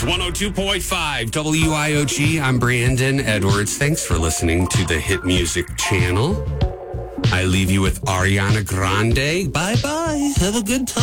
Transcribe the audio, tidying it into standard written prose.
102.5 WIOG. I'm Brandon Edwards. Thanks for listening to the Hit Music Channel. I leave you with Ariana Grande. Bye-bye. Have a good time.